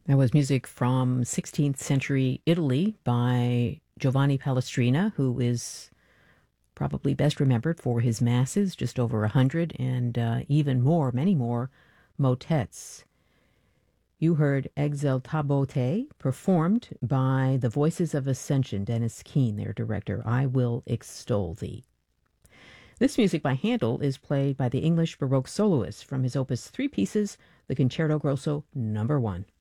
That was music from 16th century Italy by Giovanni Palestrina, who is probably best remembered for his masses, just over 100, and even more, many more, motets. You heard Exultabo Te, performed by the Voices of Ascension, Dennis Keane, their director. I Will Extol Thee. This music by Handel is played by the English Baroque soloist from his opus Three Pieces, the Concerto Grosso No. 1.